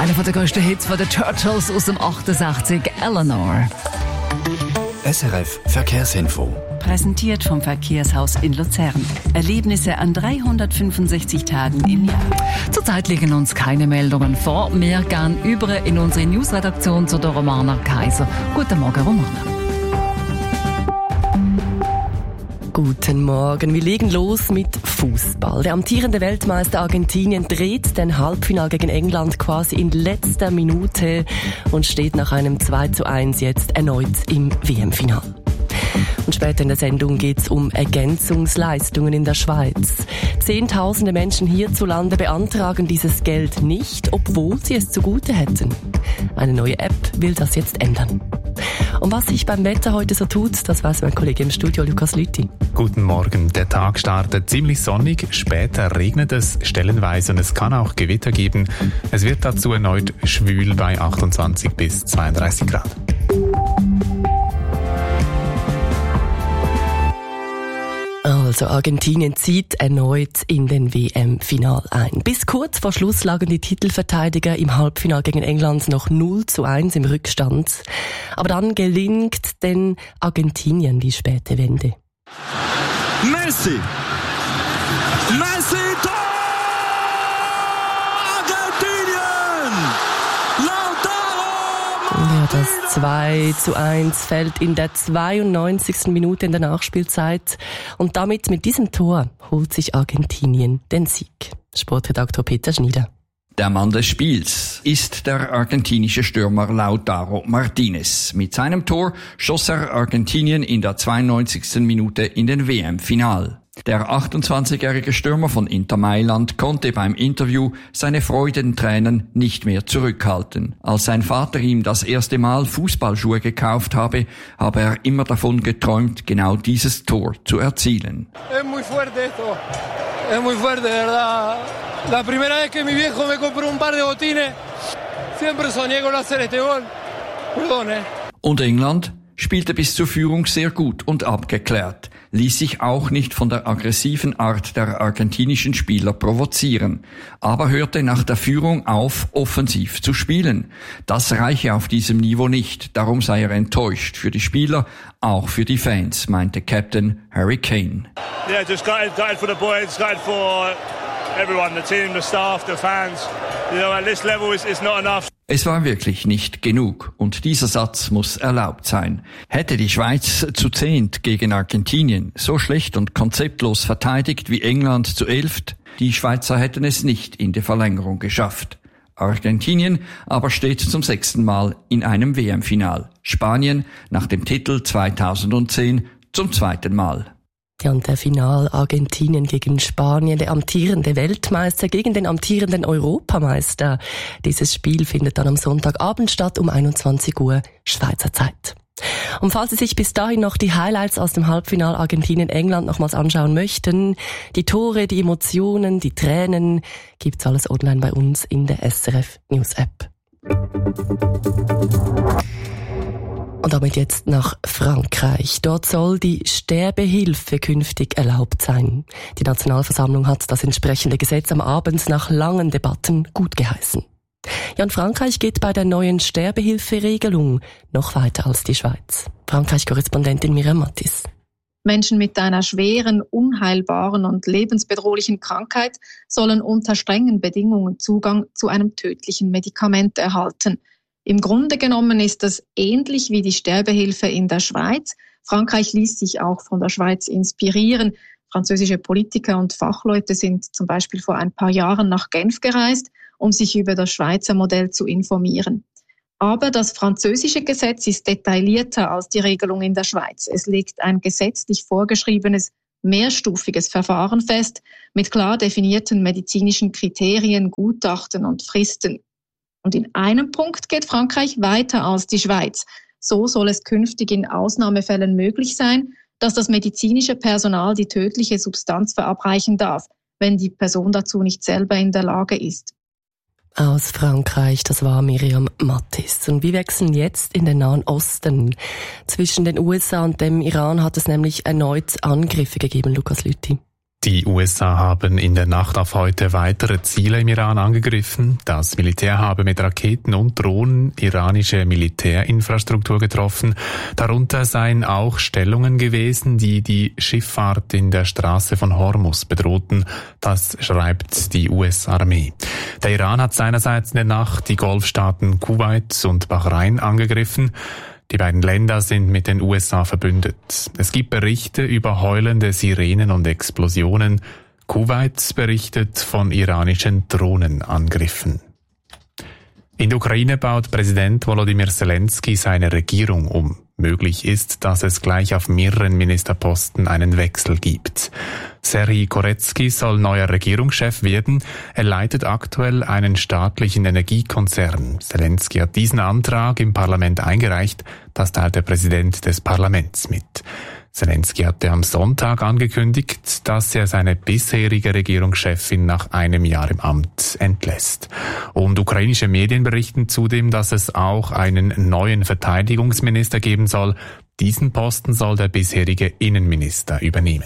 Einer der grössten Hits von den Turtles aus dem 68, Eleanor. SRF Verkehrsinfo. Präsentiert vom Verkehrshaus in Luzern. Erlebnisse an 365 Tagen im Jahr. Zurzeit liegen uns keine Meldungen vor. Wir gehen über in unsere Newsredaktion zu der Romana Kaiser. Guten Morgen, Romana. Guten Morgen. Wir legen los mit Fußball. Der amtierende Weltmeister Argentinien dreht den Halbfinal gegen England quasi in letzter Minute und steht nach einem 2:1 jetzt erneut im WM-Final. Und später in der Sendung geht es um Ergänzungsleistungen in der Schweiz. Zehntausende Menschen hierzulande beantragen dieses Geld nicht, obwohl sie es zugute hätten. Eine neue App will das jetzt ändern. Und was sich beim Wetter heute so tut, das weiß mein Kollege im Studio, Lukas Lüthi. Guten Morgen. Der Tag startet ziemlich sonnig, später regnet es stellenweise und es kann auch Gewitter geben. Es wird dazu erneut schwül bei 28 bis 32 Grad. Also Argentinien zieht erneut in den WM-Final ein. Bis kurz vor Schluss lagen die Titelverteidiger im Halbfinal gegen England noch 0:1 im Rückstand. Aber dann gelingt den Argentinien die späte Wende. Messi! Messi! Tor! Argentinien! Lautaro! Ja, das 2:1 fällt in der 92. Minute in der Nachspielzeit. Und damit mit diesem Tor holt sich Argentinien den Sieg. Sportredaktor Peter Schneider. Der Mann des Spiels ist der argentinische Stürmer Lautaro Martinez. Mit seinem Tor schoss er Argentinien in der 92. Minute in den WM-Final. Der 28-jährige Stürmer von Inter Mailand konnte beim Interview seine Freudentränen nicht mehr zurückhalten. Als sein Vater ihm das erste Mal Fußballschuhe gekauft habe, habe er immer davon geträumt, genau dieses Tor zu erzielen. Es muy fuerte esto. Es muy fuerte, de verdad. La primera vez que mi viejo me compró un par de botines, siempre soñé con hacer este gol. Perdón, Und England spielte bis zur Führung sehr gut und abgeklärt, ließ sich auch nicht von der aggressiven Art der argentinischen Spieler provozieren, aber hörte nach der Führung auf, offensiv zu spielen. Das reiche auf diesem Niveau nicht, darum sei er enttäuscht für die Spieler, auch für die Fans, meinte Captain Harry Kane. Yeah, just gutted for the boys, gutted for everyone, the team, the staff, the fans. You know, at this level it's not enough. Es war wirklich nicht genug und dieser Satz muss erlaubt sein. Hätte die Schweiz zu 10 gegen Argentinien so schlecht und konzeptlos verteidigt wie England zu 11, die Schweizer hätten es nicht in die Verlängerung geschafft. Argentinien aber steht zum 6. Mal in einem WM-Final. Spanien nach dem Titel 2010 zum 2. Mal. Ja, und der Final Argentinien gegen Spanien, der amtierende Weltmeister gegen den amtierenden Europameister. Dieses Spiel findet dann am Sonntagabend statt um 21 Uhr Schweizer Zeit. Und falls Sie sich bis dahin noch die Highlights aus dem Halbfinal Argentinien-England nochmals anschauen möchten, die Tore, die Emotionen, die Tränen, gibt's alles online bei uns in der SRF News App. Und damit jetzt nach Frankreich. Dort soll die Sterbehilfe künftig erlaubt sein. Die Nationalversammlung hat das entsprechende Gesetz am Abend nach langen Debatten gutgeheißen. Ja, und Frankreich geht bei der neuen Sterbehilferegelung noch weiter als die Schweiz. Frankreich-Korrespondentin Miriam Mattis. Menschen mit einer schweren, unheilbaren und lebensbedrohlichen Krankheit sollen unter strengen Bedingungen Zugang zu einem tödlichen Medikament erhalten. Im Grunde genommen ist das ähnlich wie die Sterbehilfe in der Schweiz. Frankreich ließ sich auch von der Schweiz inspirieren. Französische Politiker und Fachleute sind zum Beispiel vor ein paar Jahren nach Genf gereist, um sich über das Schweizer Modell zu informieren. Aber das französische Gesetz ist detaillierter als die Regelung in der Schweiz. Es legt ein gesetzlich vorgeschriebenes, mehrstufiges Verfahren fest, mit klar definierten medizinischen Kriterien, Gutachten und Fristen. Und in einem Punkt geht Frankreich weiter als die Schweiz. So soll es künftig in Ausnahmefällen möglich sein, dass das medizinische Personal die tödliche Substanz verabreichen darf, wenn die Person dazu nicht selber in der Lage ist. Aus Frankreich, das war Miriam Mattis. Und wir wechseln jetzt in den Nahen Osten. Zwischen den USA und dem Iran hat es nämlich erneut Angriffe gegeben, Lukas Lüthi. Die USA haben in der Nacht auf heute weitere Ziele im Iran angegriffen. Das Militär habe mit Raketen und Drohnen iranische Militärinfrastruktur getroffen. Darunter seien auch Stellungen gewesen, die die Schifffahrt in der Straße von Hormuz bedrohten. Das schreibt die US-Armee. Der Iran hat seinerseits in der Nacht die Golfstaaten Kuwait und Bahrain angegriffen. Die beiden Länder sind mit den USA verbündet. Es gibt Berichte über heulende Sirenen und Explosionen. Kuwait berichtet von iranischen Drohnenangriffen. In der Ukraine baut Präsident Volodymyr Zelensky seine Regierung um. Möglich ist, dass es gleich auf mehreren Ministerposten einen Wechsel gibt. Serhij Koretskij soll neuer Regierungschef werden. Er leitet aktuell einen staatlichen Energiekonzern. Zelensky hat diesen Antrag im Parlament eingereicht. Das teilt der Präsident des Parlaments mit. Zelensky hatte am Sonntag angekündigt, dass er seine bisherige Regierungschefin nach einem Jahr im Amt entlässt. Und ukrainische Medien berichten zudem, dass es auch einen neuen Verteidigungsminister geben soll. Diesen Posten soll der bisherige Innenminister übernehmen.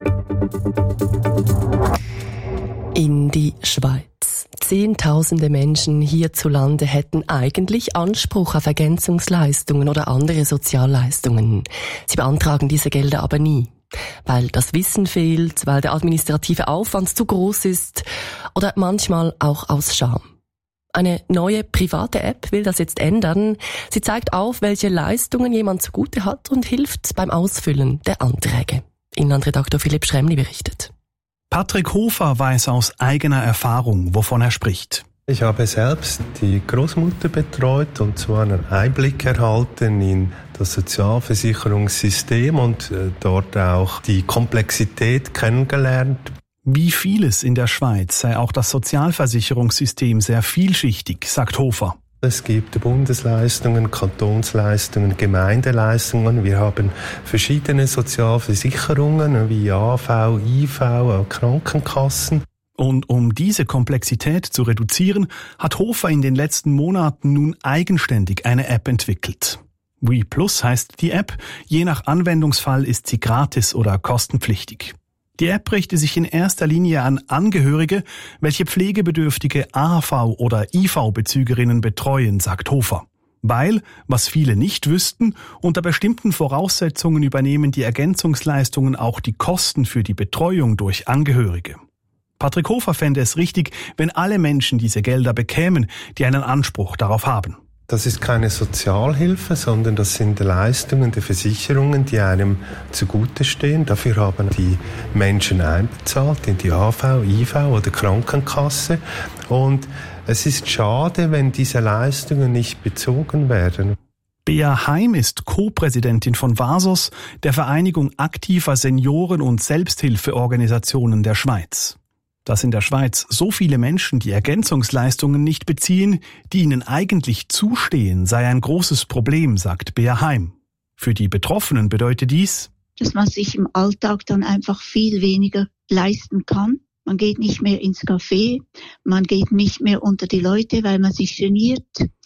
In die Schweiz. Zehntausende Menschen hierzulande hätten eigentlich Anspruch auf Ergänzungsleistungen oder andere Sozialleistungen. Sie beantragen diese Gelder aber nie, weil das Wissen fehlt, weil der administrative Aufwand zu groß ist oder manchmal auch aus Scham. Eine neue private App will das jetzt ändern. Sie zeigt auf, welche Leistungen jemand zugute hat und hilft beim Ausfüllen der Anträge. Inlandredaktor Philipp Schremli berichtet. Patrick Hofer weiß aus eigener Erfahrung, wovon er spricht. Ich habe selbst die Großmutter betreut und zwar einen Einblick erhalten in das Sozialversicherungssystem und dort auch die Komplexität kennengelernt. Wie vieles in der Schweiz sei auch das Sozialversicherungssystem sehr vielschichtig, sagt Hofer. Es gibt Bundesleistungen, Kantonsleistungen, Gemeindeleistungen. Wir haben verschiedene Sozialversicherungen wie AV, IV, Krankenkassen. Und um diese Komplexität zu reduzieren, hat Hofer in den letzten Monaten nun eigenständig eine App entwickelt. WePlus heißt die App. Je nach Anwendungsfall ist sie gratis oder kostenpflichtig. Die App richte sich in erster Linie an Angehörige, welche pflegebedürftige AHV- oder IV-Bezügerinnen betreuen, sagt Hofer. Weil, was viele nicht wüssten, unter bestimmten Voraussetzungen übernehmen die Ergänzungsleistungen auch die Kosten für die Betreuung durch Angehörige. Patrick Hofer fände es richtig, wenn alle Menschen diese Gelder bekämen, die einen Anspruch darauf haben. Das ist keine Sozialhilfe, sondern das sind Leistungen der Versicherungen, die einem zugute stehen. Dafür haben die Menschen einbezahlt in die AV, IV oder Krankenkasse. Und es ist schade, wenn diese Leistungen nicht bezogen werden. Bea Heim ist Co-Präsidentin von VASOS, der Vereinigung aktiver Senioren- und Selbsthilfeorganisationen der Schweiz. Dass in der Schweiz so viele Menschen die Ergänzungsleistungen nicht beziehen, die ihnen eigentlich zustehen, sei ein großes Problem, sagt Bea Heim. Für die Betroffenen bedeutet dies, dass man sich im Alltag dann einfach viel weniger leisten kann. Man geht nicht mehr ins Café, man geht nicht mehr unter die Leute, weil man sich geniert.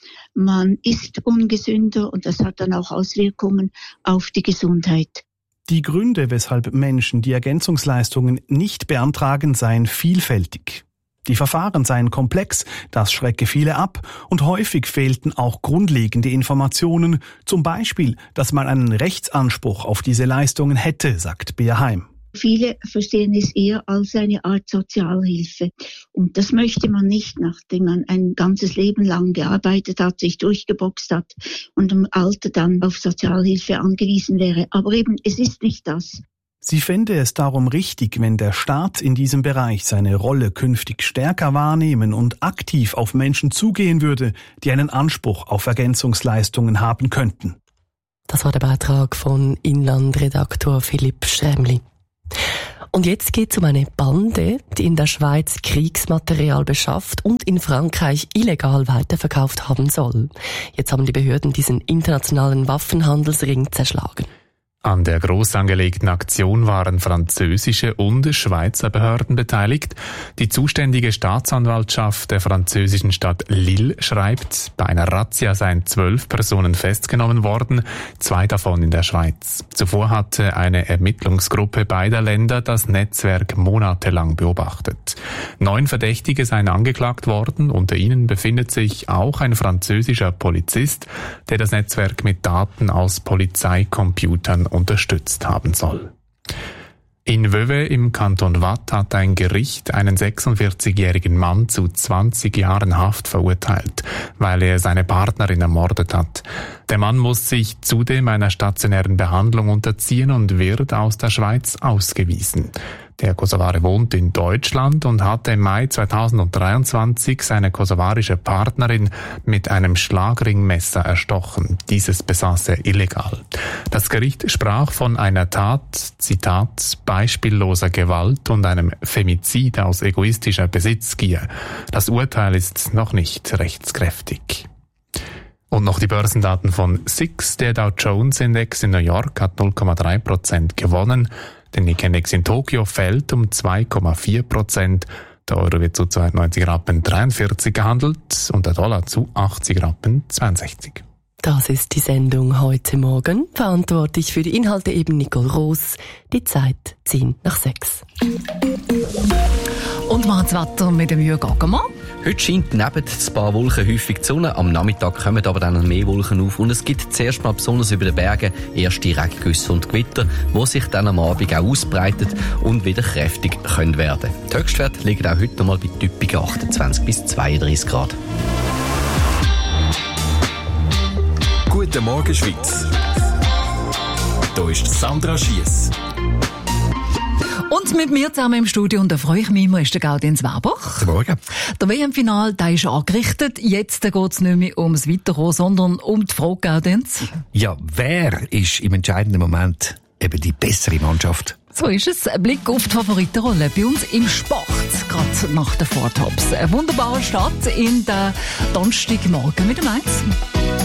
Man isst ungesünder und das hat dann auch Auswirkungen auf die Gesundheit. Die Gründe, weshalb Menschen die Ergänzungsleistungen nicht beantragen, seien vielfältig. Die Verfahren seien komplex, das schrecke viele ab und häufig fehlten auch grundlegende Informationen, zum Beispiel, dass man einen Rechtsanspruch auf diese Leistungen hätte, sagt Bea Heim. Viele verstehen es eher als eine Art Sozialhilfe. Und das möchte man nicht, nachdem man ein ganzes Leben lang gearbeitet hat, sich durchgeboxt hat und im Alter dann auf Sozialhilfe angewiesen wäre. Aber eben, es ist nicht das. Sie fände es darum richtig, wenn der Staat in diesem Bereich seine Rolle künftig stärker wahrnehmen und aktiv auf Menschen zugehen würde, die einen Anspruch auf Ergänzungsleistungen haben könnten. Das war der Beitrag von Inlandredaktor Philipp Schremli. Und jetzt geht es um eine Bande, die in der Schweiz Kriegsmaterial beschafft und in Frankreich illegal weiterverkauft haben soll. Jetzt haben die Behörden diesen internationalen Waffenhandelsring zerschlagen. An der gross angelegten Aktion waren französische und Schweizer Behörden beteiligt. Die zuständige Staatsanwaltschaft der französischen Stadt Lille schreibt, bei einer Razzia seien 12 Personen festgenommen worden, 2 davon in der Schweiz. Zuvor hatte eine Ermittlungsgruppe beider Länder das Netzwerk monatelang beobachtet. 9 Verdächtige seien angeklagt worden, unter ihnen befindet sich auch ein französischer Polizist, der das Netzwerk mit Daten aus Polizeicomputern unterstützt haben soll. In Vevey im Kanton Waadt hat ein Gericht einen 46-jährigen Mann zu 20 Jahren Haft verurteilt, weil er seine Partnerin ermordet hat. Der Mann muss sich zudem einer stationären Behandlung unterziehen und wird aus der Schweiz ausgewiesen. Der Kosovare wohnt in Deutschland und hatte im Mai 2023 seine kosovarische Partnerin mit einem Schlagringmesser erstochen. Dieses besaß er illegal. Das Gericht sprach von einer Tat, Zitat, beispielloser Gewalt und einem Femizid aus egoistischer Besitzgier. Das Urteil ist noch nicht rechtskräftig. Und noch die Börsendaten von SIX. Der Dow Jones Index in New York hat 0,3% gewonnen. Der Nikkei-Index in Tokio fällt um 2,4%. Der Euro wird zu 92 Rappen 43 gehandelt und der Dollar zu 80 Rappen 62. Das ist die Sendung heute Morgen. Verantwortlich für die Inhalte eben Nicole Roos. Die Zeit 5:10. Und mal das Wetter mit dem Jürgen Ackermann. Heute scheint neben ein paar Wolken häufig die Sonne. Am Nachmittag kommen aber dann mehr Wolken auf. Und es gibt zuerst mal besonders über den Bergen erste Regengüsse und Gewitter, die sich dann am Abend auch ausbreiten und wieder kräftig können werden. Die Höchstwerte liegen auch heute noch mal bei typischen 28 bis 32 Grad. Guten Morgen, Schweiz. Hier ist Sandra Schiess. Und mit mir zusammen im Studio, und da freue ich mich immer, ist der Gaudenz Werbach. Guten Morgen. Der WM-Final, der ist angerichtet. Jetzt geht es nicht mehr ums Weiterkommen, sondern um die Frage, Gaudenz. Ja, wer ist im entscheidenden Moment eben die bessere Mannschaft? So ist es. Ein Blick auf die Favoritenrolle bei uns im Sport, gerade nach den Four Tops. Ein wunderbarer Start in den Donnerstagmorgen mit dem 1.